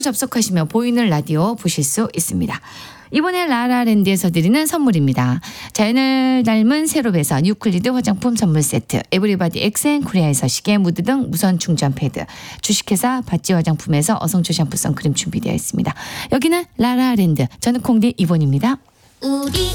접속하시면 보이는 라디오 보실 수 있습니다. 이번에 라라랜드에서 드리는 선물입니다. 자연을 닮은 세롭에서 뉴클리드 화장품 선물 세트, 에브리바디 엑센코리아에서 시계, 무드 등 무선 충전 패드, 주식회사 바찌 화장품에서 어성초 샴푸성 크림 준비되어 있습니다. 여기는 라라랜드, 저는 콩디 이본입니다. 우리